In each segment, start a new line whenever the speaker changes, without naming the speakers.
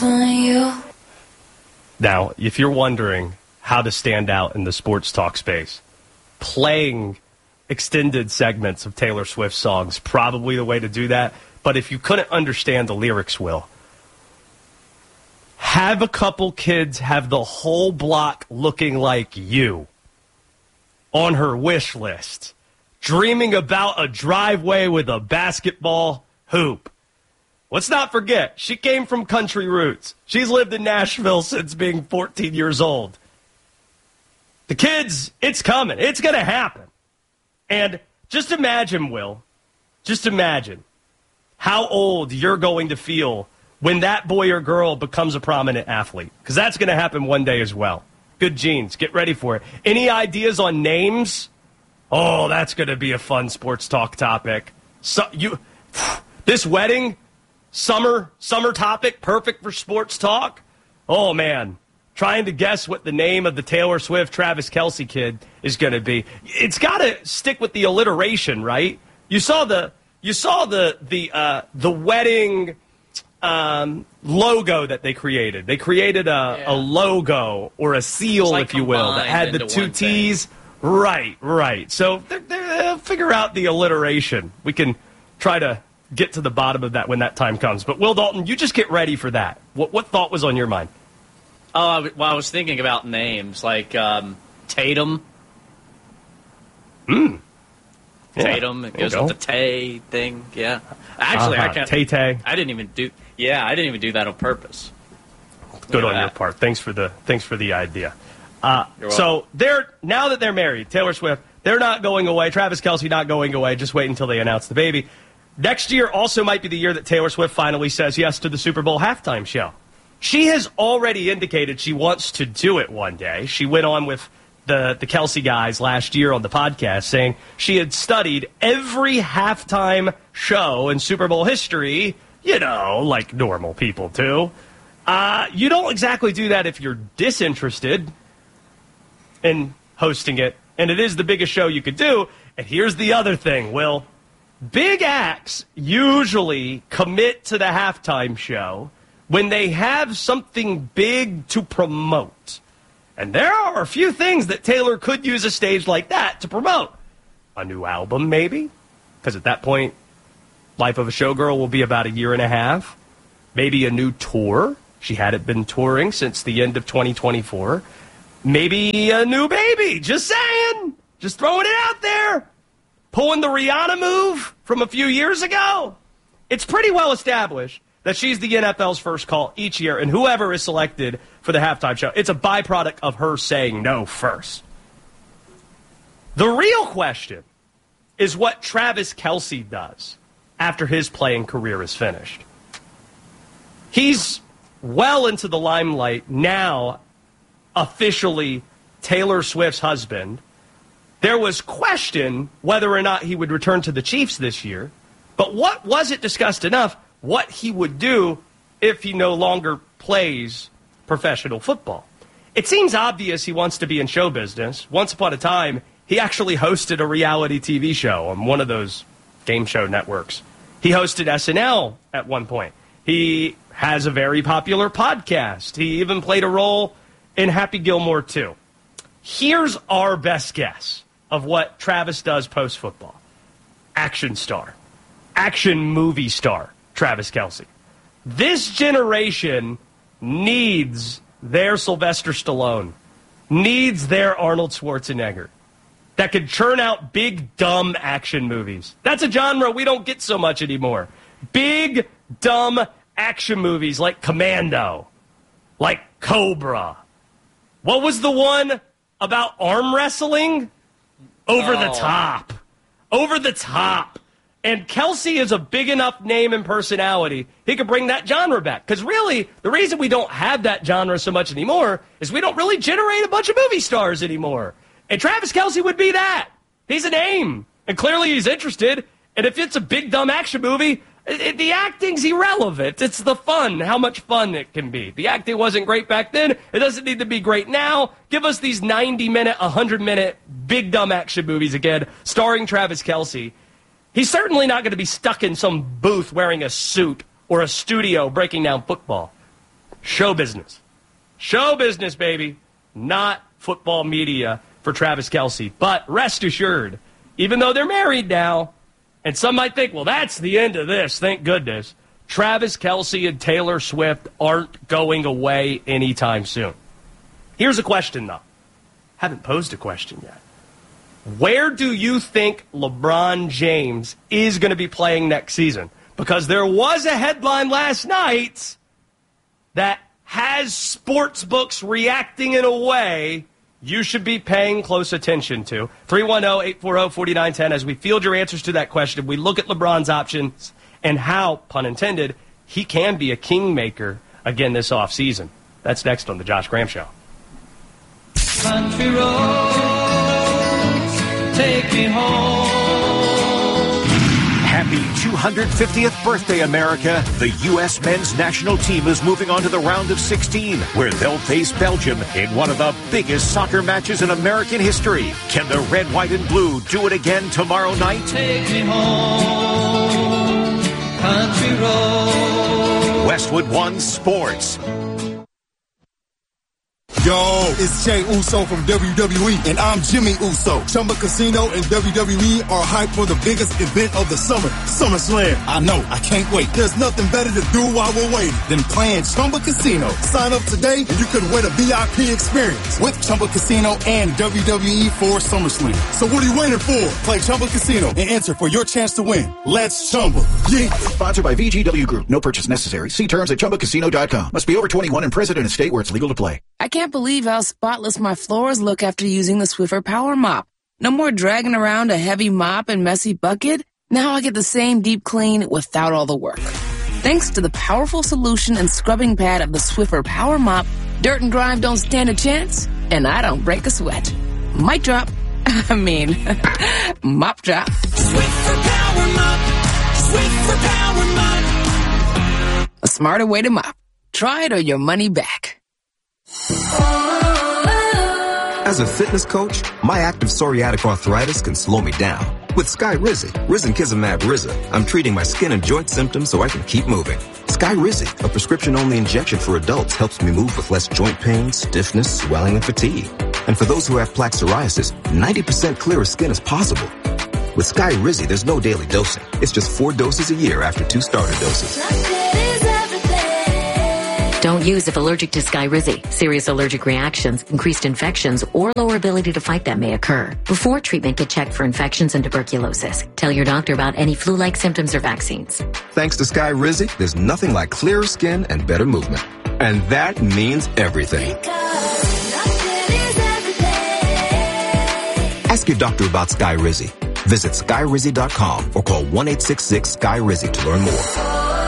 Now, if you're wondering how to stand out in the sports talk space, playing extended segments of Taylor Swift songs, probably the way to do that. But if you couldn't understand the lyrics, Will, have a couple kids have the whole block looking like you on her wish list, dreaming about a driveway with a basketball hoop. Let's not forget, she came from country roots. She's lived in Nashville since being 14 years old. The kids, it's coming. It's going to happen. And just imagine, Will, just imagine how old you're going to feel when that boy or girl becomes a prominent athlete. Because that's going to happen one day as well. Good genes. Get ready for it. Any ideas on names? Oh, that's going to be a fun sports talk topic. This wedding, summer topic, perfect for sports talk. Oh, man. Trying to guess what the name of the Taylor Swift, Travis Kelce kid is going to be. It's got to stick with the alliteration, right? You saw the wedding logo that they created. They created a logo or a seal, like, if you will, that had the two T's. Right. So they'll figure out the alliteration. We can try to get to the bottom of that when that time comes. But, Will Dalton, you just get ready for that. What thought was on your mind?
Oh, well, I was thinking about names like Tatum.
Yeah.
Tatum. It goes with the Tay thing. Yeah. Actually, I can't.
Tay.
I didn't even do that on purpose.
Good on your part. Thanks for the idea. So now that they're married, Taylor Swift, they're not going away. Travis Kelce not going away. Just wait until they announce the baby. Next year also might be the year that Taylor Swift finally says yes to the Super Bowl halftime show. She has already indicated she wants to do it one day. She went on with the Kelce guys last year on the podcast saying she had studied every halftime show in Super Bowl history, like normal people do. You don't exactly do that if you're disinterested in hosting it, and it is the biggest show you could do. And here's the other thing, Will. Big acts usually commit to the halftime show when they have something big to promote. And there are a few things that Taylor could use a stage like that to promote. A new album, maybe, because at that point, Life of a Showgirl will be about a year and a half. Maybe a new tour. She hadn't been touring since the end of 2024. Maybe a new baby. Just saying. Just throwing it out there. Pulling the Rihanna move from a few years ago. It's pretty well established that she's the NFL's first call each year, and whoever is selected for the halftime show, it's a byproduct of her saying no first. The real question is what Travis Kelce does after his playing career is finished. He's well into the limelight now, officially Taylor Swift's husband. There was question whether or not he would return to the Chiefs this year, but what wasn't discussed enough what he would do if he no longer plays professional football. It seems obvious he wants to be in show business. Once upon a time, he actually hosted a reality TV show on one of those game show networks. He hosted SNL at one point. He has a very popular podcast. He even played a role in Happy Gilmore 2. Here's our best guess of what Travis does post-football. Action star. Action movie star. Travis Kelce. This generation needs their Sylvester Stallone, needs their Arnold Schwarzenegger that could churn out big, dumb action movies. That's a genre we don't get so much anymore. Big, dumb action movies like Commando, like Cobra. What was the one about arm wrestling? Over the Top. Over the Top. And Kelce is a big enough name and personality, he could bring that genre back. Because really, the reason we don't have that genre so much anymore is we don't really generate a bunch of movie stars anymore. And Travis Kelce would be that. He's a name. And clearly he's interested. And if it's a big, dumb action movie, the acting's irrelevant. It's the fun, how much fun it can be. The acting wasn't great back then. It doesn't need to be great now. Give us these 90-minute, 100-minute, big, dumb action movies again, starring Travis Kelce. He's certainly not going to be stuck in some booth wearing a suit or a studio breaking down football. Show business. Show business, baby. Not football media for Travis Kelce. But rest assured, even though they're married now, and some might think, well, that's the end of this, thank goodness, Travis Kelce and Taylor Swift aren't going away anytime soon. Here's a question, though. Haven't posed a question yet. Where do you think LeBron James is going to be playing next season? Because there was a headline last night that has sports books reacting in a way you should be paying close attention to. 310-840-4910. As we field your answers to that question, we look at LeBron's options and how, pun intended, he can be a kingmaker again this offseason. That's next on The Josh Graham Show.
Country roads, take me home.
Happy 250th birthday, America. The U.S. men's national team is moving on to the round of 16, where they'll face Belgium in one of the biggest soccer matches in American history. Can the red, white, and blue do it again tomorrow night?
Take me home, country road.
Westwood One Sports.
Yo, it's Jey Uso from WWE, and I'm Jimmy Uso. Chumba Casino and WWE are hyped for the biggest event of the summer, SummerSlam. I know, I can't wait. There's nothing better to do while we're waiting than playing Chumba Casino. Sign up today and you could win a VIP experience with Chumba Casino and WWE for SummerSlam. So what are you waiting for? Play Chumba Casino and enter for your chance to win. Let's Chumba. Yeah.
Sponsored by VGW Group. No purchase necessary. See terms at ChumbaCasino.com. Must be over 21 and present in a state where it's legal to play.
I can't believe how spotless my floors look after using the Swiffer Power Mop. No more dragging around a heavy mop and messy bucket. Now I get the same deep clean without all the work. Thanks to the powerful solution and scrubbing pad of the Swiffer Power Mop, dirt and grime don't stand a chance, and I don't break a sweat. Mic drop. I mean, mop drop.
Swiffer Power Mop, Swiffer Power Mop.
A smarter way to mop. Try it or your money back.
As a fitness coach, my active psoriatic arthritis can slow me down. With Skyrizi, Risankizumab Riza, I'm treating my skin and joint symptoms so I can keep moving. Skyrizi, a prescription-only injection for adults, helps me move with less joint pain, stiffness, swelling, and fatigue. And for those who have plaque psoriasis, 90% clearer skin is possible. With Skyrizi, there's no daily dosing. It's just 4 doses a year after 2 starter doses.
Don't use if allergic to Skyrizi. Serious allergic reactions, increased infections, or lower ability to fight them may occur. Before treatment, get checked for infections and tuberculosis. Tell your doctor about any flu-like symptoms or vaccines.
Thanks to Skyrizi, there's nothing like clearer skin and better movement. And that means everything. Ask your doctor about Skyrizi. Visit Skyrizi.com or call 1-866-SKY-RIZI to learn more.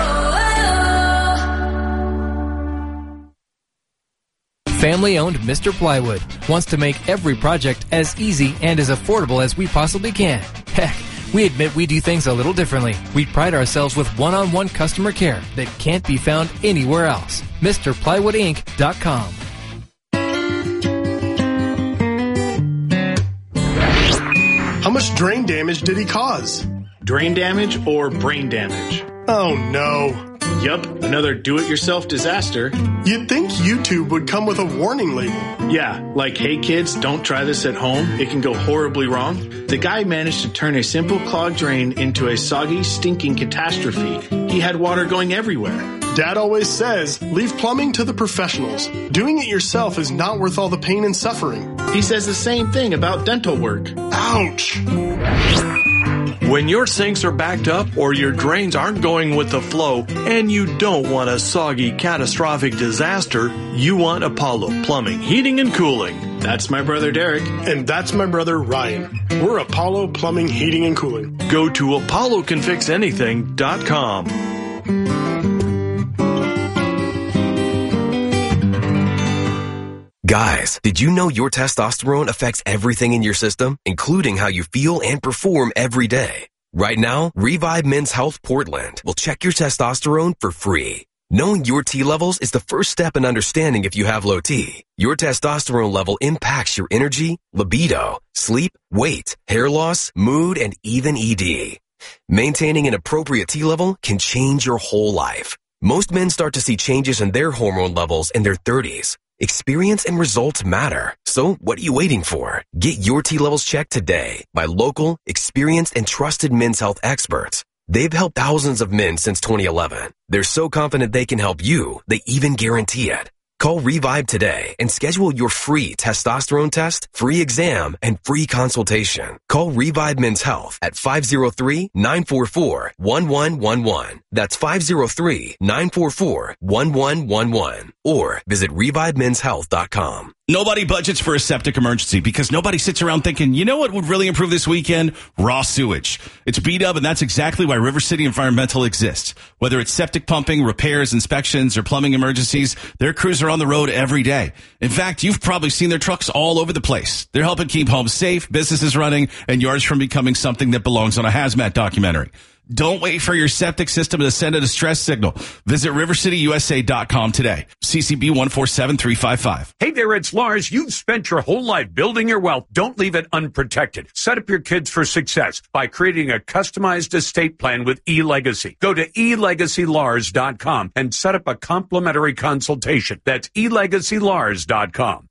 Family-owned Mr. Plywood wants to make every project as easy and as affordable as we possibly can. Heck, we admit we do things a little differently. We pride ourselves with one-on-one customer care that can't be found anywhere else. MrPlywoodInc.com.
How much drain damage did he cause?
Drain damage or brain damage?
Oh no.
Yup, another do-it-yourself disaster.
You'd think YouTube would come with a warning label.
Yeah, like, hey kids, don't try this at home. It can go horribly wrong. The guy managed to turn a simple clogged drain into a soggy, stinking catastrophe. He had water going everywhere.
Dad always says, leave plumbing to the professionals. Doing it yourself is not worth all the pain and suffering.
He says the same thing about dental work.
Ouch!
When your sinks are backed up or your drains aren't going with the flow and you don't want a soggy, catastrophic disaster, you want Apollo Plumbing, Heating, and Cooling.
That's my brother Derek.
And that's my brother Ryan. We're Apollo Plumbing, Heating, and Cooling.
Go to ApolloCanFixAnything.com.
Guys, did you know your testosterone affects everything in your system, including how you feel and perform every day? Right now, Revive Men's Health Portland will check your testosterone for free. Knowing your T levels is the first step in understanding if you have low T. Your testosterone level impacts your energy, libido, sleep, weight, hair loss, mood, and even ED. Maintaining an appropriate T level can change your whole life. Most men start to see changes in their hormone levels in their 30s. Experience and results matter. So what are you waiting for? Get your T levels checked today by local, experienced, and trusted men's health experts. They've helped thousands of men since 2011. They're so confident they can help you, they even guarantee it. Call Revive today and schedule your free testosterone test, free exam, and free consultation. Call Revive Men's Health at 503-944-1111. That's 503-944-1111. Or visit ReviveMen'sHealth.com.
Nobody budgets for a septic emergency because nobody sits around thinking, you know what would really improve this weekend? Raw sewage. It's B-Dub, and that's exactly why River City Environmental exists. Whether it's septic pumping, repairs, inspections, or plumbing emergencies, their crews are on the road every day. In fact, you've probably seen their trucks all over the place. They're helping keep homes safe, businesses running, and yards from becoming something that belongs on a hazmat documentary. Don't wait for your septic system to send a distress signal. Visit rivercityusa.com today. CCB 147355.
Hey there, it's Lars. You've spent your whole life building your wealth. Don't leave it unprotected. Set up your kids for success by creating a customized estate plan with eLegacy. Go to elegacylars.com and set up a complimentary consultation. That's elegacylars.com.